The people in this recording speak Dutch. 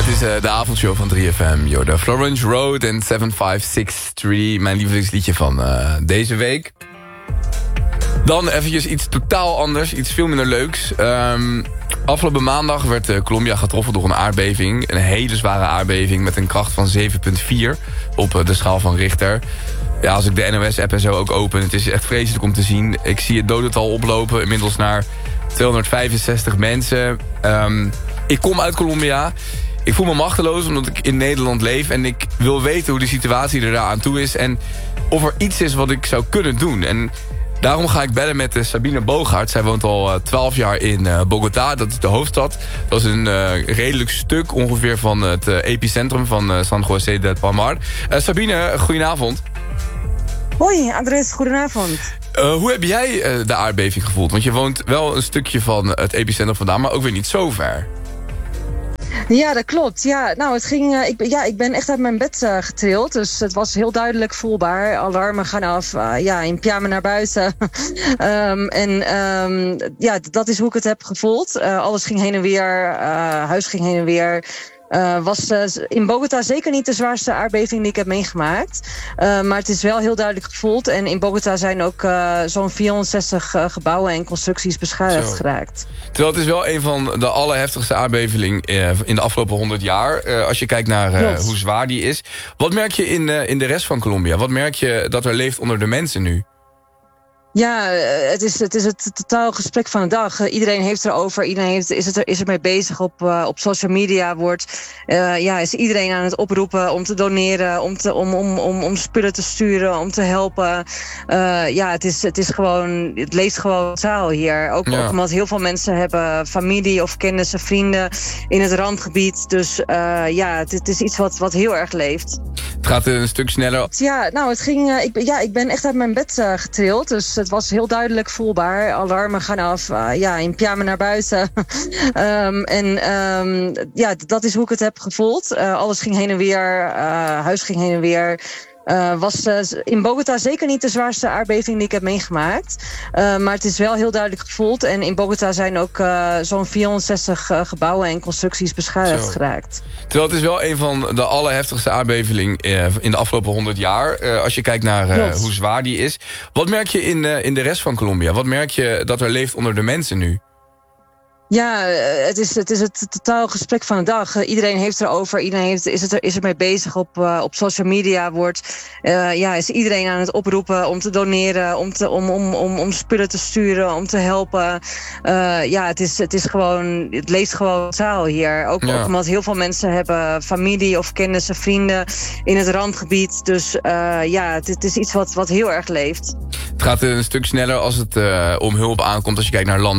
is de avondshow van 3FM. De Florence Road en 7563. Mijn lievelingsliedje van deze week. Dan eventjes iets totaal anders. Iets veel minder leuks. Afgelopen maandag werd Colombia getroffen door een aardbeving. Een hele zware aardbeving met een kracht van 7,4 op de schaal van Richter. Ja, als ik de NOS-app en zo ook open, het is echt vreselijk om te zien. Ik zie het dodental oplopen, inmiddels naar 265 mensen. Ik kom uit Colombia. Ik voel me machteloos omdat ik in Nederland leef. En ik wil weten hoe de situatie er daar aan toe is. En of er iets is wat ik zou kunnen doen. En daarom ga ik bellen met Sabine Bogaert. Zij woont al 12 jaar in Bogota. Dat is de hoofdstad. Dat is een redelijk stuk ongeveer van het epicentrum van San José del Palmar. Sabine, goedenavond. Hoi, Andres, goedenavond. Hoe heb jij de aardbeving gevoeld? Want je woont wel een stukje van het epicentrum vandaan, maar ook weer niet zo ver. Ja, dat klopt. Ja, nou, het ging. Ik ben echt uit mijn bed getrild. Dus het was heel duidelijk voelbaar. Alarmen gaan af. In pyjama naar buiten. Dat is hoe ik het heb gevoeld. Alles ging heen en weer. Huis ging heen en weer. Was in Bogota zeker niet de zwaarste aardbeving die ik heb meegemaakt. Maar het is wel heel duidelijk gevoeld. En in Bogota zijn ook zo'n 460 gebouwen en constructies beschadigd geraakt. Terwijl het is wel een van de allerheftigste aardbevingen in de afgelopen 100 jaar. Als je kijkt naar hoe zwaar die is. Wat merk je in de rest van Colombia? Wat merk je dat er leeft onder de mensen nu? Ja, het is het totaal gesprek van de dag. Iedereen heeft erover. Iedereen is ermee bezig op social media. Is iedereen aan het oproepen om te doneren, om spullen te sturen, om te helpen. Het is gewoon, het leeft gewoon zaal hier. Ook omdat heel veel mensen hebben familie of kennissen, vrienden in het randgebied. Dus het is iets wat heel erg leeft. Het gaat een stuk sneller. Ja, nou, het ging. Ik ben echt uit mijn bed getrild. Dus het was heel duidelijk voelbaar. Alarmen gaan af. In pyjama naar buiten. Dat is hoe ik het heb gevoeld. Alles ging heen en weer. Huis ging heen en weer. Was in Bogota zeker niet de zwaarste aardbeving die ik heb meegemaakt. Maar het is wel heel duidelijk gevoeld. En in Bogota zijn ook zo'n 460 gebouwen en constructies beschadigd geraakt. Terwijl het is wel een van de allerheftigste aardbevingen in de afgelopen 100 jaar. Als je kijkt naar hoe zwaar die is. Wat merk je in de rest van Colombia? Wat merk je dat er leeft onder de mensen nu? Ja, het is het totaal gesprek van de dag. Iedereen heeft erover. Iedereen is ermee bezig op social media. Is iedereen aan het oproepen om te doneren, om spullen te sturen, om te helpen. Het is gewoon, het leeft gewoon zaal hier. Ook omdat heel veel mensen hebben familie of kennissen, vrienden in het randgebied. Dus het is iets wat heel erg leeft. Het gaat een stuk sneller als het om hulp aankomt als je kijkt naar landen